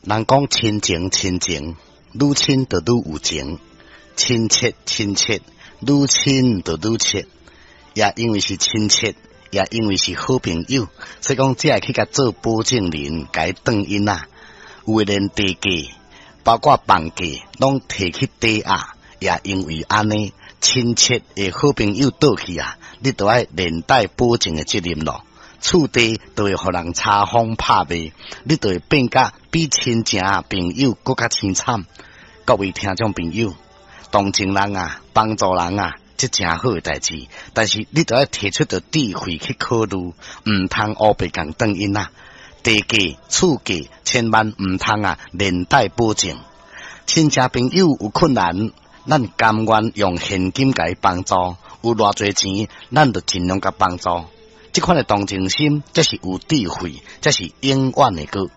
人讲亲情，亲情愈亲就愈有情；亲切，亲切愈亲就愈切。也因为是亲切，也因为是好朋友，所以讲只会去甲做保证人，甲伊转因啊。有的连地价，包括房价，拢摕去抵押。也因为安尼，亲切的好朋友倒去啊，你都爱连带保证的责任咯。厝地都会互人查封拍卖，你就会变甲比亲情朋友更加凄惨。各位听众朋友，同情人啊，帮助人啊，这真好的代志。但是你都要提出着智慧去考虑，唔通乌白共转因啊。地价、厝价，千万唔通啊连带保证。亲戚朋友有困难，咱甘愿用现金甲伊帮助，有偌侪钱，咱就尽量甲帮助。这款的同情心，这是有智慧，这是永远的歌。